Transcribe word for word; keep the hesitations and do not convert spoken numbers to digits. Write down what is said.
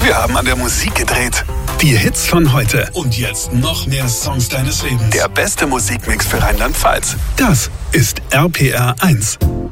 Wir haben an der Musik gedreht. Die Hits von heute. Und jetzt noch mehr Songs deines Lebens. Der beste Musikmix für Rheinland-Pfalz. Das ist R P R eins.